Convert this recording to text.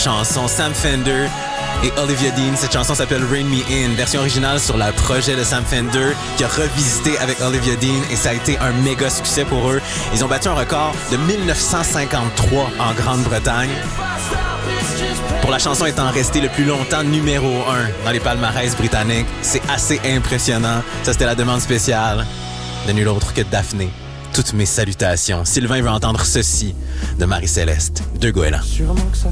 chanson. Sam Fender et Olivia Dean. Cette chanson s'appelle Rain Me In, version originale sur le projet de Sam Fender qui a revisité avec Olivia Dean et ça a été un méga succès pour eux. Ils ont battu un record de 1953 en Grande-Bretagne, pour la chanson étant restée le plus longtemps numéro 1 dans les palmarès britanniques. C'est assez impressionnant. Ça, c'était la demande spéciale de nul autre que Daphné. Toutes mes salutations. Sylvain veut entendre ceci de Marie-Céleste de Goéland. Sûrement que ça